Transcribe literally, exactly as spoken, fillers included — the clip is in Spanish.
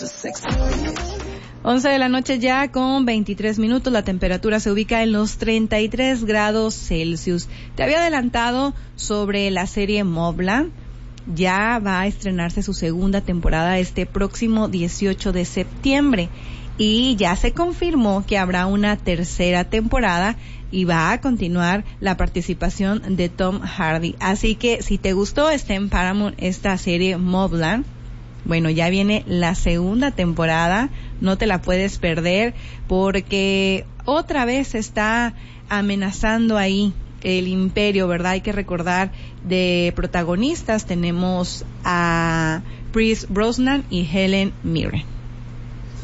once de la noche ya con veintitrés minutos, la temperatura se ubica en los treinta y tres grados Celsius. Te había adelantado sobre la serie Mobland. Ya va a estrenarse su segunda temporada este próximo dieciocho de septiembre y ya se confirmó que habrá una tercera temporada y va a continuar la participación de Tom Hardy. Así que si te gustó, está en Paramount esta serie Mobland. Bueno, ya viene la segunda temporada, no te la puedes perder porque otra vez está amenazando ahí el imperio, ¿verdad? Hay que recordar de protagonistas tenemos a Pierce Brosnan y Helen Mirren.